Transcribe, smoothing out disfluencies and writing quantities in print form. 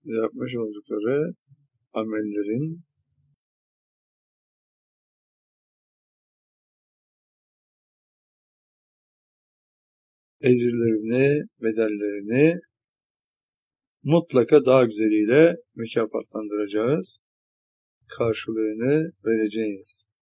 yapmış oldukları amellerin ecirlerini, bedellerini mutlaka daha güzeliyle mükafatlandıracağız. Karşılığını vereceğiz.